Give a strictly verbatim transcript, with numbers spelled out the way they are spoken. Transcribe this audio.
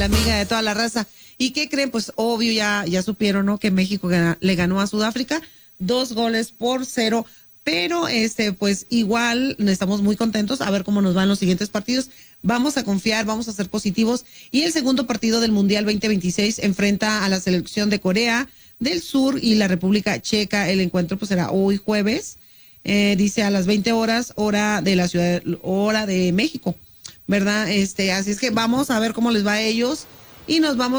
la amiga de toda la raza. ¿Y qué creen? Pues obvio, ya, ya supieron, ¿no? Que México gana, le ganó a Sudáfrica dos goles por cero. Pero este, pues igual estamos muy contentos a ver cómo nos van los siguientes partidos. Vamos a confiar, vamos a ser positivos. Y el segundo partido del Mundial veinte veintiséis enfrenta a la selección de Corea del Sur y la República Checa. El encuentro pues será hoy jueves, eh, dice a las veinte horas, hora de la ciudad, hora de México, ¿verdad? Este, así es que vamos a ver cómo les va a ellos y nos vamos